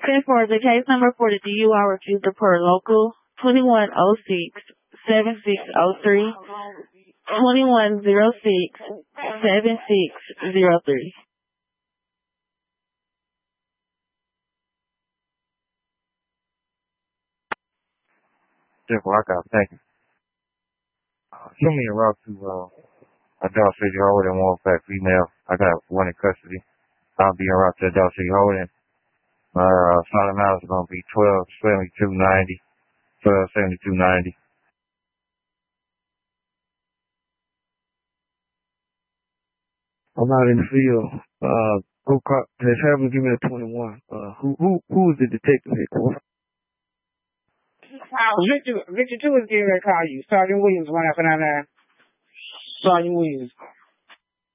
For the case number for the DUI refused to report local 2106-7603, 2106-7603. Jeff Lockout, thank you. Show me a route to a Dodge City Holding, one fat female. I got one in custody. I'll be en route to Dodge City Holding. Final miles are going to be 1272.90. 1272.90. I'm out in the field. Go cop. Just have him give me a 21. Who is the detective here for? Victor 2 is getting ready to call you. Sergeant Williams, 1 after 99. Sergeant Williams.